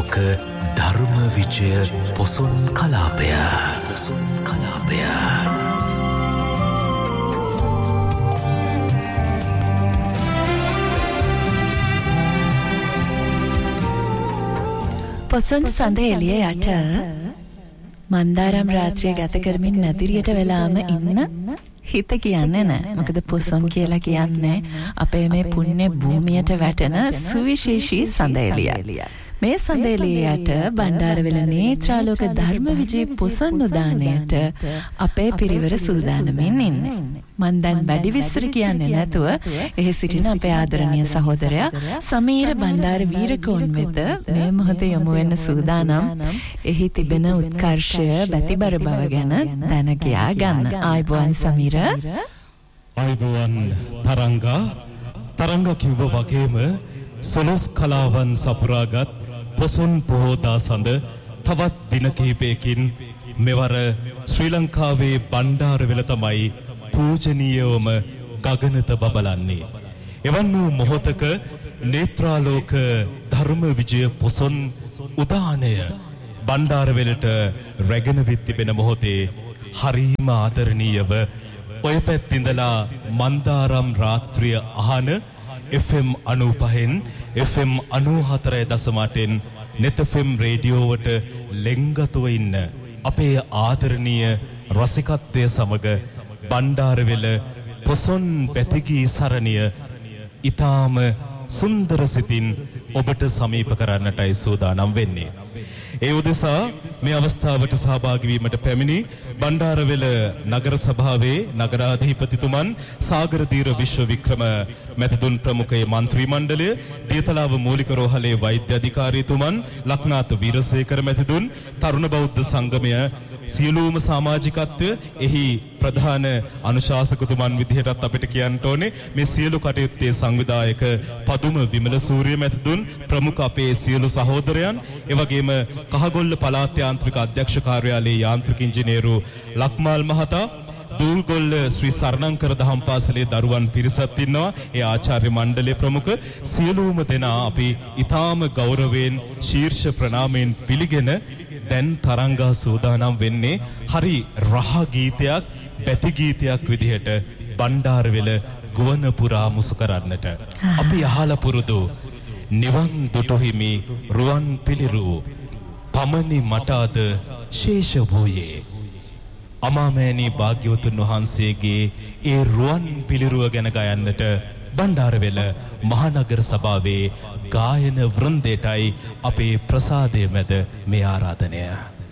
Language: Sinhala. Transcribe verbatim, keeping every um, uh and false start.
නේත්‍රාලෝක ධර්ම විජය පොසොන් කලාපය පොසොන් කලාපය පොසොන් සඳ එළිය යට මන්දාරම් රාත්‍රිය ගත කරමින් මැදිරියට වෙලාම ඉන්න හිත කියන්නේ නැහැ. මොකද පොසොන් කියලා කියන්නේ අපේ මේ පුණ්‍ය භූමියට වැටෙන සුවිශේෂී සඳ එළිය. මේ සඳ එළියට බණ්ඩාරවැල නේත්‍රාලෝක ධර්ම විජය පොසොන් උදානයට අපේ පිරිවර සූදානමින් ඉන්නේ. මන් දැන් වැඩි විස්තර කියන්නේ නැතුව එහි සිටින අපේ ආදරණීය සහෝදරයා සමීර බණ්ඩාර වීරකෝන් වෙත මේ මොහොතේ යොමු වෙන්න සූදානම්. එහි තිබෙන උත්කර්ෂය බැතිබර බව ගැන දැන කියා ගන්න. ආයුබෝවන් සමීර. ආයුබෝවන් තරංගා. තරංගා කිව්ව වගේම සොළොස් කලාවන් සපුරාගත් පොසොන් පොහෝදා සඳ තවත් දින කිහිපයකින් මෙවර ශ්‍රී ලංකාවේ බණ්ඩාරවැල තමයි පූජනීයවම ගගනත බබලන්නේ. එවන් වූ මොහොතක නේත්‍රාලෝක ධර්ම විජය පොසොන් උදානය බණ්ඩාරවැලට රැගෙන විත් තිබෙන මොහොතේ හරිම ආදරණීයව ඔය පැත්තිඳලා මන්දාරම් රාත්‍රිය අහන එෆ් එම් අනූපහෙන් එෆ් එම් අනූහතරය දශම අටෙන් නෙත් එෆ් එම් රේඩියෝවට ලෙන්ගතුව ඉන්න අපේ ආදරණීය රසිකත්වය සමග බණ්ඩාරවැල පොසොන් පැතිගී සරණිය ඊටාම සුන්දර සිතින් ඔබට සමීප කරන්නටයි සූදානම් වෙන්නේ. ඒ උදෙසා මේ අවස්ථාවට සහභාගී වීමට පැමිණි බණ්ඩාරවැල නගර සභාවේ නගරාධිපතිතුමන් සාගරදීර විශ්වවික්‍රම මැතිතුන් ප්‍රමුඛයේ මන්ත්‍රී මණ්ඩලය දියතලාව මූලික රෝහලේ වෛද්‍ය අධිකාරීතුමන් ලක්නාත් වීරසේකර මැතිතුන් තරුණ බෞද්ධ සංගමය සියලුම සමාජිකත්වය එහි ප්‍රධාන අනුශාසකතුමන් විදිහටත් අපිට කියන්න ඕනේ මේ සියලු කටයුත්තේ සංවිධායක පදුම විමල සූරිය මැතිතුන් ප්‍රමුඛ අපේ සියලු සහෝදරයන් එවැගේම කහගොල්ල පළාත් යාන්ත්‍රික අධ්‍යක්ෂ කාර්යාලයේ යාන්ත්‍රික ඉංජිනේරු ලක්මාල් මහතා දූල්ගොල්ල ශ්‍රී සරණංකර දහම් පාසලේ දරුවන් පිරිසක් ඉන්නවා. ඒ ආචාර්ය මණ්ඩලයේ ප්‍රමුඛ සියලුම දෙනා අපි ඊටාම ගෞරවයෙන් ශීර්ෂ ප්‍රණාමයෙන් පිළිගෙන දැන් තරංගා සූදානම් වෙන්නේ හරි රහ ගීතයක් පැති ගීතයක් විදිහට බණ්ඩාරවැල ගුවන් පුරා මුසු කරන්නට. අපි අහලා පුරුදු නිවන් දුටු හිමි රුවන් පිළිරු පමණි මට අද ශේෂ වූයේ අමාමෑණී භාග්‍යවතුන් වහන්සේගේ ඒ රුවන් පිළිරුව ගැන ගයන්නට බණ්ඩාරවැල මහනගර සභාවේ ගායන වෘන්දයටයි අපේ ප්‍රසාදය මැද මේ ආරාධනය.